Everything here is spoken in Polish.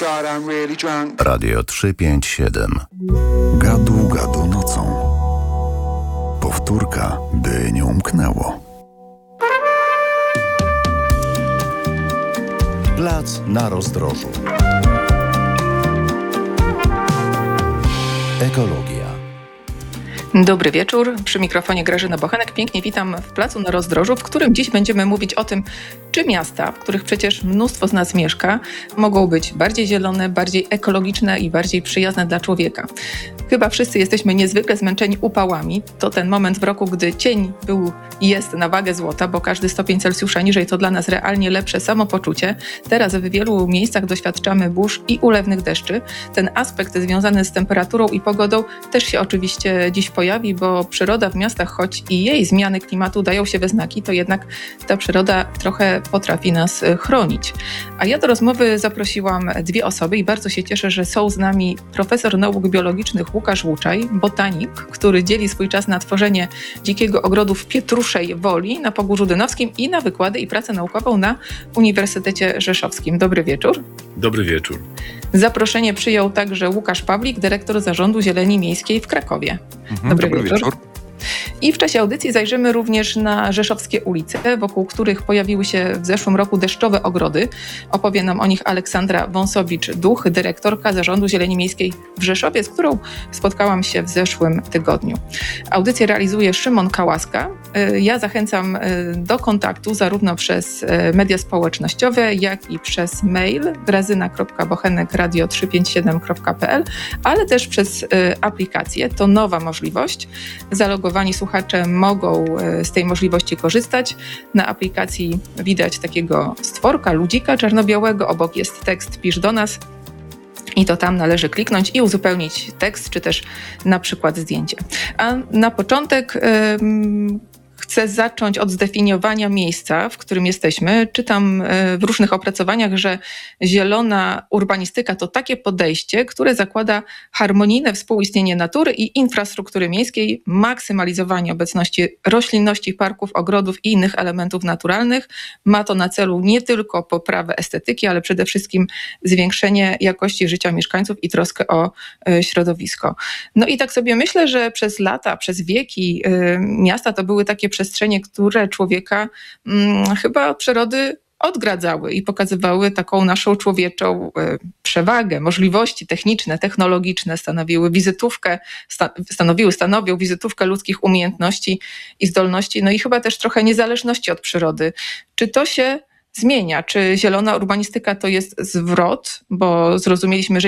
God, I'm really drunk. Radio 357. Gadu, gadu nocą. Powtórka, by nie umknęło. Plac na rozdrożu. Ekologia. Dobry wieczór, przy mikrofonie Grażyna Bochenek. Pięknie witam w Placu na Rozdrożu, w którym dziś będziemy mówić o tym, czy miasta, w których przecież mnóstwo z nas mieszka, mogą być bardziej zielone, bardziej ekologiczne i bardziej przyjazne dla człowieka. Chyba wszyscy jesteśmy niezwykle zmęczeni upałami. To ten moment w roku, gdy cień był i jest na wagę złota, bo każdy stopień Celsjusza niżej to dla nas realnie lepsze samopoczucie. Teraz w wielu miejscach doświadczamy burz i ulewnych deszczy. Ten aspekt związany z temperaturą i pogodą też się oczywiście dziś pojawi, bo przyroda w miastach, choć i jej zmiany klimatu dają się we znaki, to jednak ta przyroda trochę potrafi nas chronić. A ja do rozmowy zaprosiłam dwie osoby i bardzo się cieszę, że są z nami profesor nauk biologicznych Łukasz Łuczaj, botanik, który dzieli swój czas na tworzenie dzikiego ogrodu w Pietruszej Woli na Pogórzu Dynowskim i na wykłady i pracę naukową na Uniwersytecie Rzeszowskim. Dobry wieczór. Dobry wieczór. Zaproszenie przyjął także Łukasz Pawlik, dyrektor Zarządu Zieleni Miejskiej w Krakowie. Dobry wieczór. I w czasie audycji zajrzymy również na rzeszowskie ulice, wokół których pojawiły się w zeszłym roku deszczowe ogrody. Opowie nam o nich Aleksandra Wąsowicz-Duch, dyrektorka Zarządu Zieleni Miejskiej w Rzeszowie, z którą spotkałam się w zeszłym tygodniu. Audycję realizuje Szymon Kałaska. Ja zachęcam do kontaktu zarówno przez media społecznościowe, jak i przez mail grazyna.bochenek.radio357.pl, ale też przez aplikację. To nowa możliwość. Zalogowani słuchacze mogą z tej możliwości korzystać. Na aplikacji widać takiego stworka, ludzika czarno-białego, obok jest tekst "Pisz do nas" i to tam należy kliknąć i uzupełnić tekst, czy też na przykład zdjęcie. A na początek chcę zacząć od zdefiniowania miejsca, w którym jesteśmy. Czytam w różnych opracowaniach, że zielona urbanistyka to takie podejście, które zakłada harmonijne współistnienie natury i infrastruktury miejskiej, maksymalizowanie obecności roślinności, parków, ogrodów i innych elementów naturalnych. Ma to na celu nie tylko poprawę estetyki, ale przede wszystkim zwiększenie jakości życia mieszkańców i troskę o środowisko. No i tak sobie myślę, że przez lata, przez wieki miasta to były takie przestrzenie, które człowieka chyba od przyrody odgradzały i pokazywały taką naszą człowieczą przewagę, możliwości techniczne, technologiczne, stanowią wizytówkę ludzkich umiejętności i zdolności, no i chyba też trochę niezależności od przyrody. Czy to się zmienia? Czy zielona urbanistyka to jest zwrot? Bo zrozumieliśmy, że